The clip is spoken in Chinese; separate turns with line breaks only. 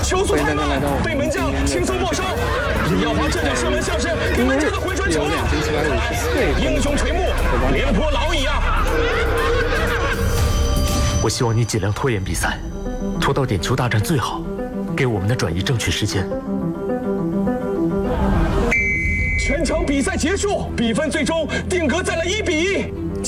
球速太慢，被门将轻松没收。李耀华这脚射门像是给门将的回传球了，英雄垂暮，廉颇老矣啊！
我希望你尽量拖延比赛，拖到点球大战最好，给我们的转移争取时间。
全场比赛结束，比分最终定格在了1比1。